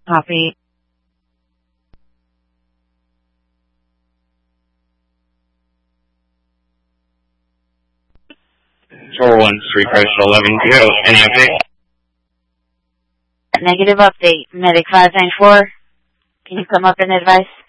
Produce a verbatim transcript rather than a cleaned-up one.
Copy. four one three, crash eleven, go, any update? Negative update. Medic five nine four. Can you come up and advise?